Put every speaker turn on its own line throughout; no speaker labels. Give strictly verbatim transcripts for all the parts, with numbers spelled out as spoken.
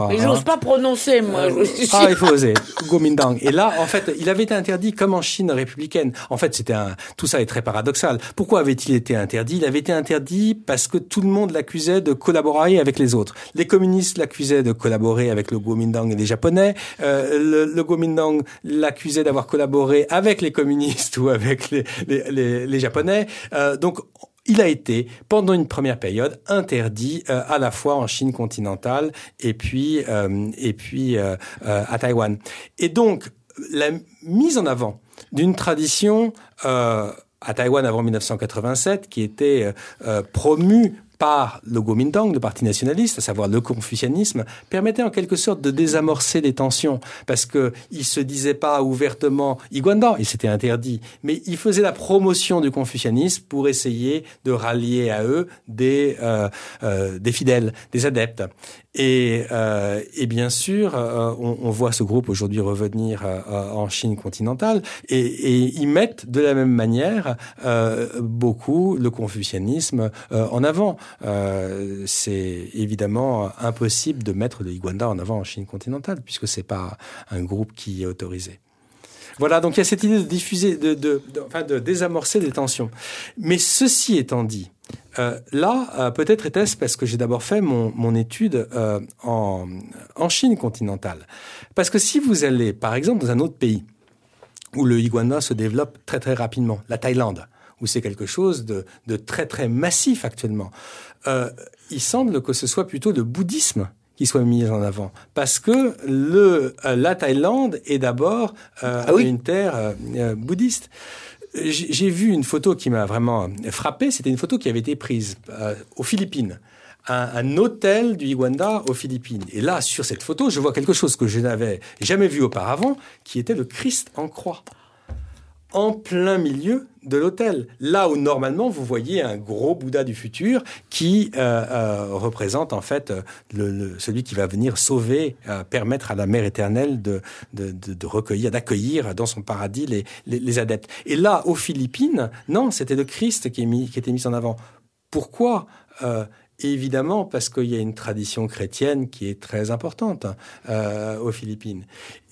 Mais j'ose hein. pas prononcer, moi.
Euh, ah, il faut oser. Kuomintang. Et là, en fait, il avait été interdit comme en Chine républicaine. En fait, c'était un, tout ça est très paradoxal. Pourquoi avait-il été interdit? Il avait été interdit parce que tout le monde l'accusait de collaborer avec les autres. Les communistes l'accusaient de collaborer avec le Kuomintang et les Japonais. Euh, le, le Kuomintang l'accusait d'avoir collaboré avec les communistes ou avec les, les, les, les Japonais. Euh, donc, il a été, pendant une première période, interdit euh, à la fois en Chine continentale et puis, euh, et puis euh, euh, à Taïwan. Et donc, la mise en avant d'une tradition euh, à Taïwan avant mille neuf cent quatre-vingt-sept qui était euh, promue par le Kuomintang, le parti nationaliste, à savoir le confucianisme, permettait en quelque sorte de désamorcer les tensions, parce que il se disait pas ouvertement Iguanda, il s'était interdit, mais il faisait la promotion du confucianisme pour essayer de rallier à eux des euh, euh, des fidèles, des adeptes. Et, euh, et bien sûr, euh, on, on voit ce groupe aujourd'hui revenir euh, en Chine continentale, et, et ils mettent de la même manière euh, beaucoup le confucianisme euh, en avant. Euh, c'est évidemment impossible de mettre le Iguanda en avant en Chine continentale, puisque c'est pas un groupe qui est autorisé. Voilà, donc il y a cette idée de diffuser, de, de, de, enfin de désamorcer des tensions. Mais ceci étant dit, euh, là, euh, peut-être était-ce parce que j'ai d'abord fait mon, mon étude euh, en, en Chine continentale. Parce que si vous allez, par exemple, dans un autre pays où le Iguanda se développe très très rapidement, la Thaïlande, où c'est quelque chose de, de très très massif actuellement, euh, il semble que ce soit plutôt le bouddhisme qui soit mis en avant, parce que le euh, la Thaïlande est d'abord euh, ah oui. une terre euh, bouddhiste. J'ai, j'ai vu une photo qui m'a vraiment frappé. C'était une photo qui avait été prise euh, aux Philippines. Un, un hôtel du Iguanda aux Philippines. Et là, sur cette photo, je vois quelque chose que je n'avais jamais vu auparavant, qui était le Christ en croix, en plein milieu de l'hôtel. Là où normalement vous voyez un gros Bouddha du futur qui euh, euh, représente en fait le, le, celui qui va venir sauver, euh, permettre à la Mère éternelle de, de, de, de recueillir, d'accueillir dans son paradis les, les, les adeptes. Et là, aux Philippines, non, c'était le Christ qui, est mis, qui était mis en avant. Pourquoi ? euh, Évidemment, parce qu'il y a une tradition chrétienne qui est très importante euh, aux Philippines.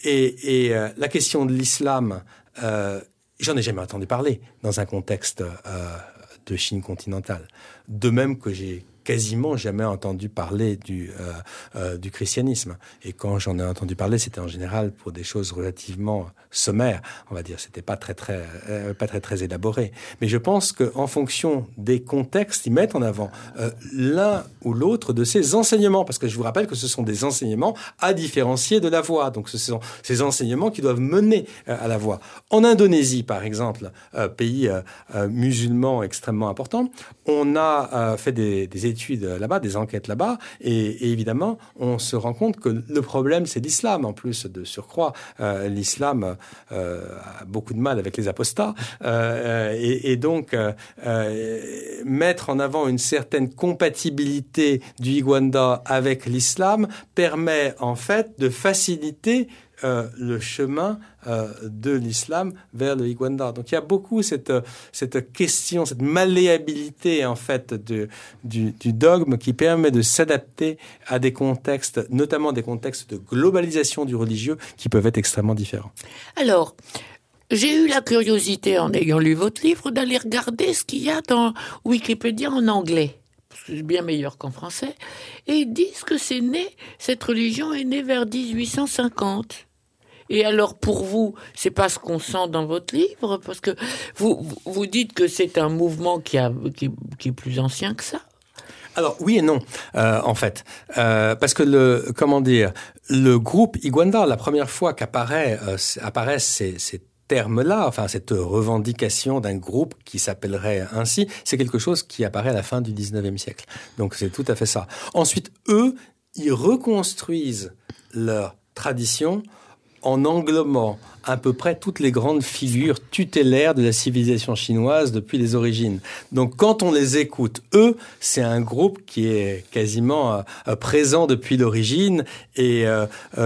Et, et euh, la question de l'islam, euh, j'en ai jamais entendu parler dans un contexte euh, de Chine continentale. De même que j'ai quasiment jamais entendu parler du, euh, euh, du christianisme. Et quand j'en ai entendu parler, c'était en général pour des choses relativement sommaires, on va dire. C'était pas très très euh, pas très très élaboré. Mais je pense que en fonction des contextes, ils mettent en avant euh, l'un ou l'autre de ces enseignements, parce que je vous rappelle que ce sont des enseignements à différencier de la voie. Donc ce sont ces enseignements qui doivent mener euh, à la voie. En Indonésie, par exemple, euh, pays euh, euh, musulman extrêmement important, on a euh, fait des, des études là-bas, des enquêtes là-bas, et, et évidemment, on se rend compte que le problème, c'est l'islam, en plus de surcroît. Euh, l'islam euh, a beaucoup de mal avec les apostats, euh, et, et donc euh, euh, mettre en avant une certaine compatibilité du Iguanda avec l'islam permet en fait de faciliter Euh, le chemin euh, de l'islam vers le Iguanda. Donc il y a beaucoup cette, cette question, cette malléabilité en fait de, du, du dogme qui permet de s'adapter à des contextes, notamment des contextes de globalisation du religieux qui peuvent être extrêmement différents.
Alors, j'ai eu la curiosité, en ayant lu votre livre, d'aller regarder ce qu'il y a dans Wikipédia en anglais. C'est bien meilleur qu'en français. Et ils disent que c'est né, cette religion est née vers dix-huit cent cinquante. Et alors, pour vous, c'est pas ce qu'on sent dans votre livre, parce que vous, vous dites que c'est un mouvement qui, a, qui, qui est plus ancien que ça.
Alors, oui et non, euh, en fait. Euh, parce que le, comment dire, le groupe Iguanda, la première fois qu'apparaît, euh, apparaissent ces, ces terme-là, enfin cette revendication d'un groupe qui s'appellerait ainsi, c'est quelque chose qui apparaît à la fin du dix-neuvième siècle. Donc c'est tout à fait ça. Ensuite, eux, ils reconstruisent leur tradition en englobant à peu près toutes les grandes figures tutélaires de la civilisation chinoise depuis les origines. Donc quand on les écoute, eux, c'est un groupe qui est quasiment euh, présent depuis l'origine, et euh,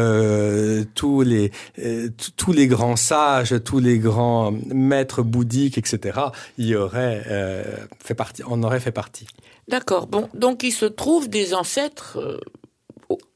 euh, tous les euh, tous les grands sages, tous les grands maîtres bouddhiques, et cetera, y auraient euh, fait partie, en auraient fait partie.
D'accord. Bon, donc il se trouve des ancêtres euh,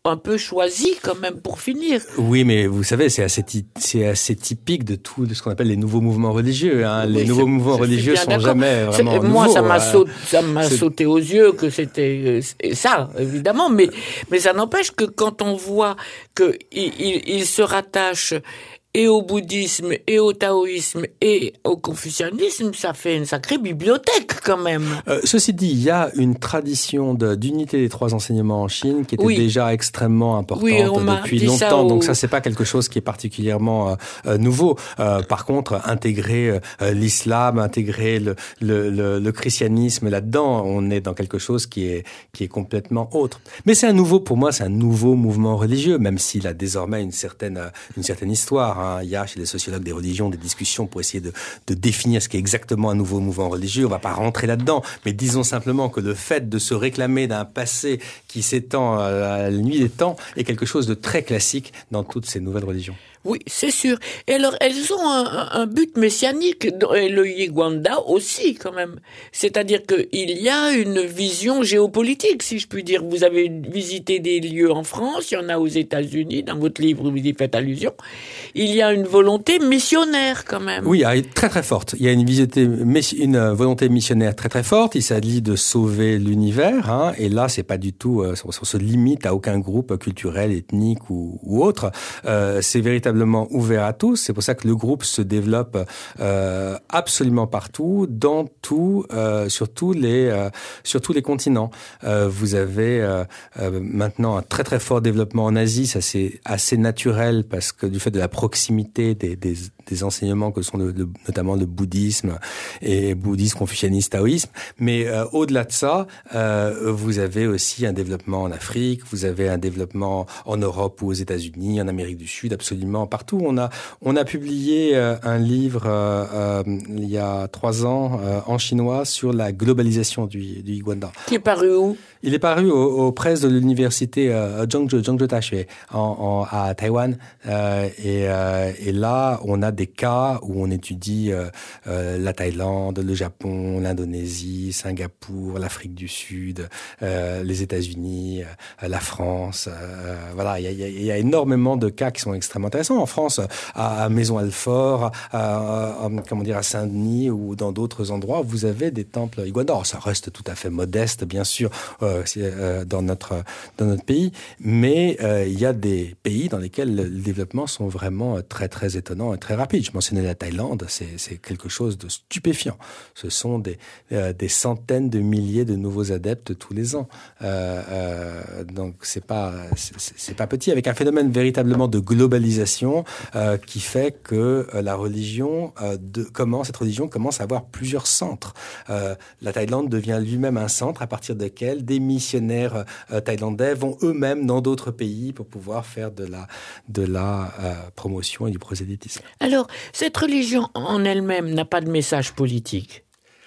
un peu choisi quand même pour finir.
Oui, mais vous savez, c'est assez, c'est assez typique de tout de ce qu'on appelle les nouveaux mouvements religieux. Hein. Les oui, nouveaux mouvements religieux sont d'accord. jamais vraiment
c'est,
nouveaux.
Moi, ça m'a, saut, ça m'a sauté aux yeux que c'était euh, ça, évidemment. Mais, mais ça n'empêche que quand on voit qu'il il, il se rattache et au bouddhisme, et au taoïsme, et au confucianisme, ça fait une sacrée bibliothèque quand même.
Euh, ceci dit, il y a une tradition de, d'unité des trois enseignements en Chine qui était oui. déjà extrêmement importante oui, depuis longtemps. Au... Donc ça, c'est pas quelque chose qui est particulièrement euh, euh, nouveau. Euh, par contre, intégrer euh, l'islam, intégrer le, le, le, le christianisme là-dedans, on est dans quelque chose qui est, qui est complètement autre. Mais c'est un nouveau, pour moi, c'est un nouveau mouvement religieux, même s'il a désormais une certaine, une certaine histoire. Hein. Il y a chez les sociologues des religions des discussions pour essayer de, de définir ce qu'est exactement un nouveau mouvement religieux. On va pas rentrer là-dedans, mais disons simplement que le fait de se réclamer d'un passé qui s'étend à la nuit des temps est quelque chose de très classique dans toutes ces nouvelles religions.
Oui, c'est sûr. Et alors, elles ont un, un but messianique, et le Yiguanda aussi, quand même. C'est-à-dire qu'il y a une vision géopolitique, si je puis dire. Vous avez visité des lieux en France, il y en a aux États-Unis, dans votre livre, vous y faites allusion. Il y a une volonté missionnaire, quand même.
Oui, très très forte. Il y a une, visité, une volonté missionnaire très très forte. Il s'agit de sauver l'univers, hein, et là, c'est pas du tout, euh, on se limite à aucun groupe culturel, ethnique ou, ou autre. Euh, c'est véritablement ouvert à tous. C'est pour ça que le groupe se développe euh, absolument partout, dans tout, euh, sur tous les, euh, sur tous les continents. Euh, vous avez euh, euh, maintenant un très très fort développement en Asie. Ça c'est assez naturel parce que du fait de la proximité des, des, des enseignements que sont le, le, notamment le bouddhisme et bouddhisme, confucianisme, taoïsme. Mais euh, au-delà de ça, euh, vous avez aussi un développement en Afrique. Vous avez un développement en Europe ou aux États-Unis, en Amérique du Sud, absolument partout. On a, on a publié euh, un livre euh, euh, il y a trois ans euh, en chinois sur la globalisation du, du Yiguanda.
Qui est paru où?
Il est paru aux, aux presses de l'université euh, Zhengzhou, Zhengzhou Daxue, en, en, à Taïwan. Euh, et, euh, et là, on a des cas où on étudie euh, euh, la Thaïlande, le Japon, l'Indonésie, Singapour, l'Afrique du Sud, euh, les États-Unis, euh, la France. Euh, voilà, il y a, il y a énormément de cas qui sont extrêmement intéressants. En France, à, à Maison-Alfort, à, à, comment dire, à Saint-Denis ou dans d'autres endroits, vous avez des temples Yiguanda. Alors, ça reste tout à fait modeste, bien sûr, euh, euh, dans notre dans notre pays, mais euh, il y a des pays dans lesquels le développement sont vraiment très très étonnants et très rapides. Je mentionnais la Thaïlande, c'est c'est quelque chose de stupéfiant. Ce sont des euh, des centaines de milliers de nouveaux adeptes tous les ans. Euh, euh, donc c'est pas c'est, c'est pas petit, avec un phénomène véritablement de globalisation euh, qui fait que euh, la religion euh, de comment cette religion commence à avoir plusieurs centres. Euh, la Thaïlande devient lui-même un centre à partir duquel des missionnaires euh, thaïlandais vont eux-mêmes dans d'autres pays pour pouvoir faire de la de la euh, promotion et du prosélytisme.
Alors, cette religion en elle-même n'a pas de message politique?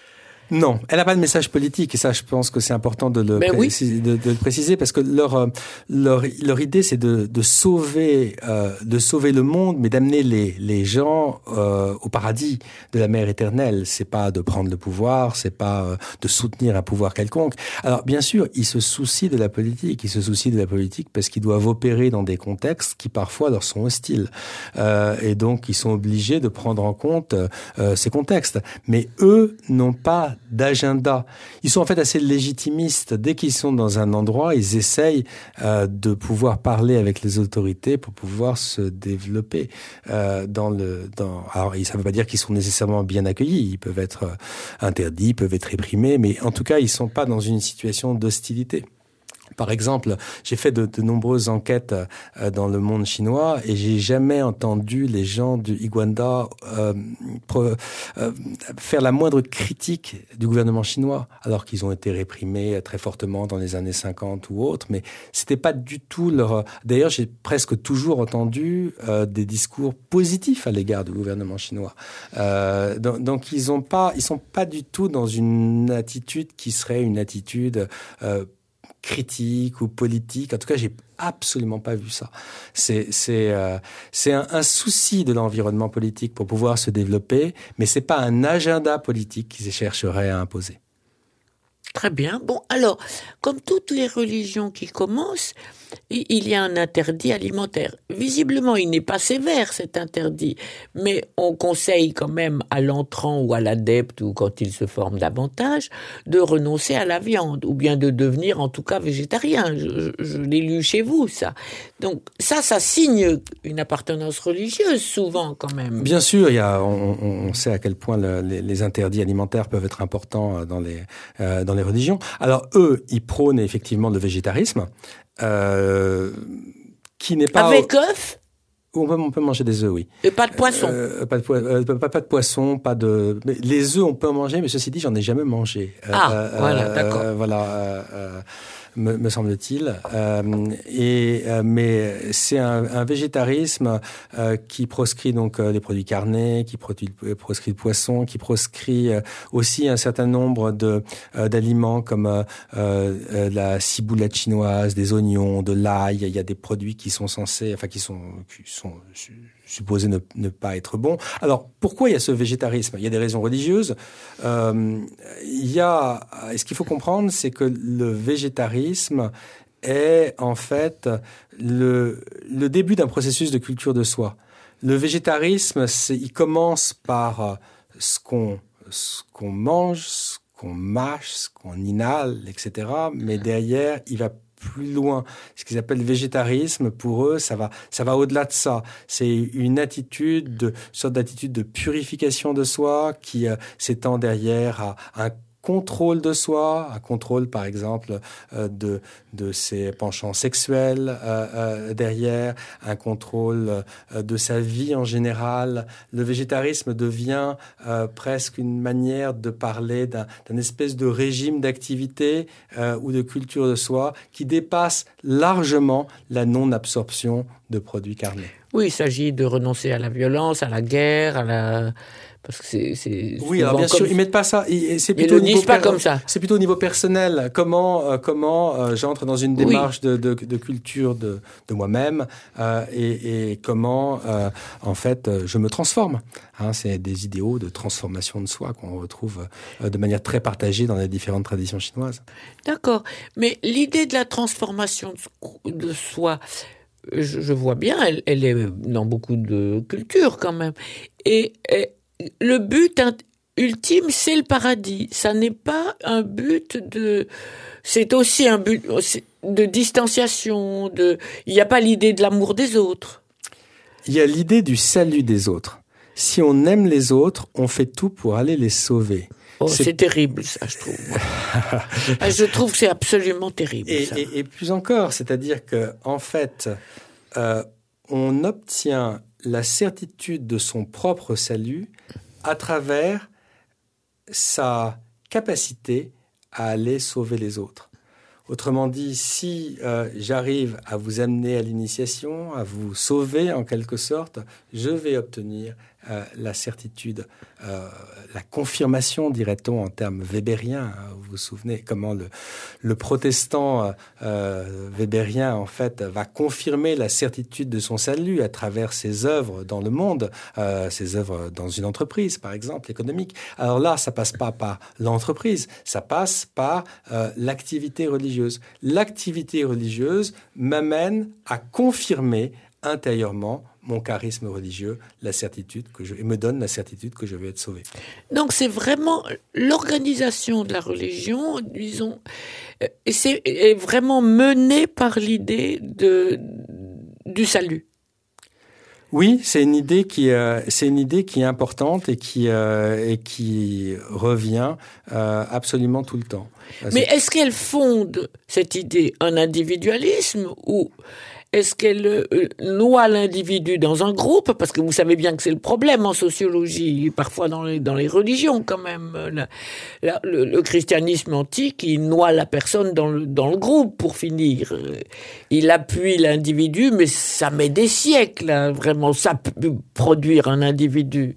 Non, elle n'a pas de message politique, et ça, je pense que c'est important de le,
ben
préciser,
oui.
de, de le préciser, parce que leur leur leur idée, c'est de de sauver euh, de sauver le monde, mais d'amener les les gens euh, au paradis de la mer éternelle. C'est pas de prendre le pouvoir, c'est pas euh, de soutenir un pouvoir quelconque. Alors, bien sûr, ils se soucient de la politique, ils se soucient de la politique parce qu'ils doivent opérer dans des contextes qui parfois leur sont hostiles, euh, et donc ils sont obligés de prendre en compte euh, ces contextes. Mais eux n'ont pas d'agenda. Ils sont en fait assez légitimistes. Dès qu'ils sont dans un endroit, ils essayent euh, de pouvoir parler avec les autorités pour pouvoir se développer euh, dans le. Dans... Alors, ça ne veut pas dire qu'ils sont nécessairement bien accueillis. Ils peuvent être euh, interdits, ils peuvent être réprimés, mais en tout cas, ils sont pas dans une situation d'hostilité. Par exemple, j'ai fait de, de nombreuses enquêtes euh, dans le monde chinois et j'ai jamais entendu les gens du Yiguanda euh, pro, euh, faire la moindre critique du gouvernement chinois, alors qu'ils ont été réprimés très fortement dans les années cinquante ou autres. Mais c'était pas du tout leur. D'ailleurs, j'ai presque toujours entendu euh, des discours positifs à l'égard du gouvernement chinois. Euh, donc, donc, ils ont pas, ils sont pas du tout dans une attitude qui serait une attitude euh, critique ou politique. En tout cas, j'ai absolument pas vu ça. C'est c'est euh, c'est un, un souci de l'environnement politique pour pouvoir se développer, mais c'est pas un agenda politique qu'ils chercheraient à imposer.
Très bien. Bon, alors, comme toutes les religions qui commencent, il y a un interdit alimentaire. Visiblement, il n'est pas sévère, cet interdit, mais on conseille quand même à l'entrant ou à l'adepte, ou quand il se forme davantage, de renoncer à la viande, ou bien de devenir en tout cas végétarien. Je, je, je l'ai lu chez vous, ça. Donc ça, ça signe une appartenance religieuse, souvent quand même.
Bien sûr, il y a, on, on sait à quel point le, les, les interdits alimentaires peuvent être importants dans les, euh, dans les religions. Alors eux, ils prônent effectivement le végétarisme, euh, qui n'est pas...
Avec œufs ?
On peut, on peut manger des œufs, oui.
Et pas de poisson.
Euh, pas, de, euh, pas, pas de poisson, pas de. Mais les œufs, on peut en manger, mais ceci dit, j'en ai jamais mangé.
Ah,
euh,
voilà,
euh,
d'accord.
Euh, voilà, euh, euh, me, me semble-t-il. Euh, et euh, mais c'est un, un végétarisme euh, qui proscrit donc euh, les produits carnés, qui produit, proscrit le poisson, qui proscrit euh, aussi un certain nombre de euh, d'aliments comme euh, euh, la ciboulette chinoise, des oignons, de l'ail. Il y a des produits qui sont censés, enfin qui sont qui sont supposés ne, ne pas être bons. Alors, pourquoi il y a ce végétarisme ? Il y a des raisons religieuses. Euh, il y a, et ce qu'il faut comprendre, c'est que le végétarisme est en fait le, le début d'un processus de culture de soi. Le végétarisme, c'est, il commence par ce qu'on, ce qu'on mange, ce qu'on mâche, ce qu'on inhale, et cetera. Mais derrière, il va plus loin. Ce qu'ils appellent le végétarisme, pour eux, ça va, ça va au-delà de ça. C'est une attitude, de, une sorte d'attitude de purification de soi qui euh, s'étend derrière à, à un contrôle de soi, un contrôle par exemple euh, de de ses penchants sexuels euh, euh, derrière, un contrôle euh, de sa vie en général. Le végétarisme devient euh, presque une manière de parler d'un, d'un espèce de régime d'activité euh, ou de culture de soi qui dépasse largement la non-absorption de produits carnés.
Oui, il s'agit de renoncer à la violence, à la guerre, à la... Parce que c'est, c'est
oui, alors bien sûr, ils mettent pas ça. C'est plutôt
ils le disent pas per... comme ça.
C'est plutôt au niveau personnel. Comment, euh, comment euh, j'entre dans une démarche oui. de, de, de culture de, de moi-même euh, et, et comment, euh, en fait, je me transforme. Hein, c'est des idéaux de transformation de soi qu'on retrouve euh, de manière très partagée dans les différentes traditions chinoises.
D'accord, mais l'idée de la transformation de, de soi, je, je vois bien, elle, elle est dans beaucoup de cultures quand même, et, et le but ultime, c'est le paradis. Ça n'est pas un but de... C'est aussi un but de distanciation. De... Il n'y a pas l'idée de l'amour des autres.
Il y a l'idée du salut des autres. Si on aime les autres, on fait tout pour aller les sauver.
Oh, c'est... c'est terrible, ça, je trouve. Je trouve que c'est absolument terrible,
et,
ça.
Et, et plus encore, c'est-à-dire que, en fait, euh, on obtient la certitude de son propre salut à travers sa capacité à aller sauver les autres. Autrement dit, si euh, j'arrive à vous amener à l'initiation, à vous sauver en quelque sorte, je vais obtenir euh, la certitude, euh, la confirmation, dirait-on, en termes wébériens. Vous vous souvenez comment le, le protestant euh, wébérien, en fait, va confirmer la certitude de son salut à travers ses œuvres dans le monde, euh, ses œuvres dans une entreprise, par exemple, économique. Alors là, ça passe pas par l'entreprise, ça passe par euh, l'activité religieuse. L'activité religieuse m'amène à confirmer intérieurement mon charisme religieux, la certitude que je, et me donne la certitude que je vais être sauvé.
Donc c'est vraiment l'organisation de la religion, disons, et c'est est vraiment menée par l'idée de, du salut.
Oui, c'est une idée qui euh, c'est une idée qui est importante et qui euh, et qui revient euh, absolument tout le temps.
Mais c'est... est-ce qu'elle fonde cette idée un individualisme ou est-ce qu'elle euh, noie l'individu dans un groupe? Parce que vous savez bien que c'est le problème en sociologie, parfois dans les, dans les religions quand même. La, la, le, le christianisme antique, il noie la personne dans le, dans le groupe pour finir. Il appuie l'individu, mais ça met des siècles, hein, vraiment, ça peut produire un individu.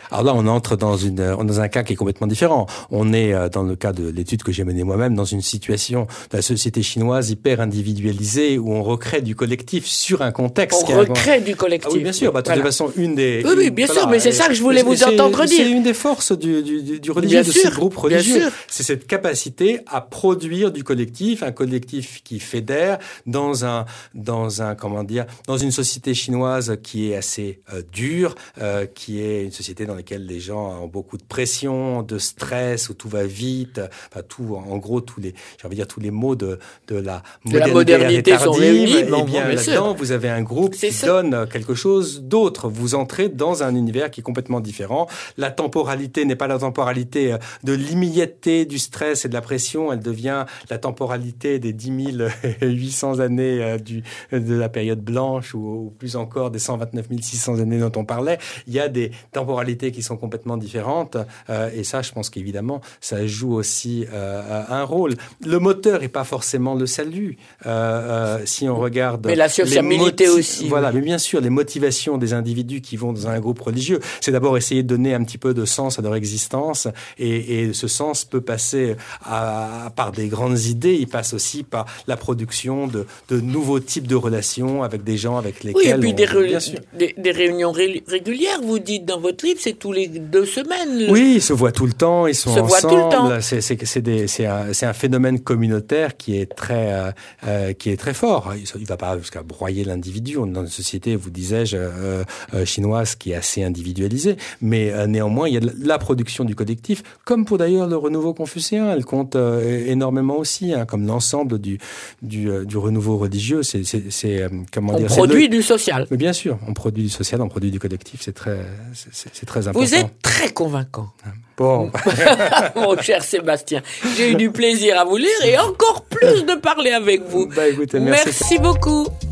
Alors là, on entre dans une, dans un cas qui est complètement différent. On est, dans le cas de l'étude que j'ai menée moi-même, dans une situation de la société chinoise hyper individualisée où on recrée du collectif sur un contexte.
On recrée du collectif.
Ah oui, bien sûr. Bah, de voilà. toute façon, une des...
Oui, oui, bien
voilà,
sûr, mais c'est ça que je voulais vous entendre dire.
C'est une des forces du, du, du religieux, bien de sûr, ces groupes religieux. C'est cette capacité à produire du collectif, un collectif qui fédère dans un, dans un, comment dire, dans une société chinoise qui est assez euh, dure, euh, qui est une société dans laquelle les gens ont beaucoup de pression, de stress, où tout va vite, enfin tout, en gros, tous les, j'ai envie de dire tous les mots de, de la
de modernité, la modernité sont réunis.
Et bien là-dedans, vous avez un groupe qui ça. donne quelque chose d'autre. Vous entrez dans un univers qui est complètement différent. La temporalité n'est pas la temporalité de l'immédiateté, du stress et de la pression. Elle devient la temporalité des dix mille huit cents années du, de la période blanche ou, ou plus encore des cent vingt-neuf mille six cents années dont on parlait. Il y a des temporalités qui sont complètement différentes. Euh, et ça, je pense qu'évidemment, ça joue aussi euh, un rôle. Le moteur n'est pas forcément le salut. Euh, euh, si on regarde...
Mais la sociabilité aussi.
Voilà, mais bien sûr, les motivations des individus qui vont dans un groupe religieux, c'est d'abord essayer de donner un petit peu de sens à leur existence. Et, et ce sens peut passer à, à, par des grandes idées. Il passe aussi par la production de, de nouveaux types de relations avec des gens avec lesquels...
Oui, et puis
on,
des, ré, des, des réunions ré, régulières, vous dites dans votre livre, c'est tous les deux semaines. Le...
Oui, ils se voient tout le temps, ils sont
se
ensemble.
Voient tout le temps.
C'est, c'est, c'est, des, c'est, un, c'est un phénomène communautaire qui est très, euh, euh, qui est très fort. Il ne va pas jusqu'à broyer l'individu. On est dans une société, vous disais-je, euh, euh, chinoise qui est assez individualisée, mais euh, néanmoins, il y a de la production du collectif, comme pour d'ailleurs le renouveau confucéen. Elle compte euh, énormément aussi, hein, comme l'ensemble du, du, euh, du renouveau religieux. C'est, c'est, c'est euh, comment
on
dire,
produit
c'est le...
du social.
Mais bien sûr, on produit du social, on produit du collectif. C'est très, c'est, c'est très important.
Vous êtes très convaincant.
Bon.
Mon cher Sébastien, j'ai eu du plaisir à vous lire et encore plus de parler avec vous.
Bah, écoutez, merci.
Merci beaucoup.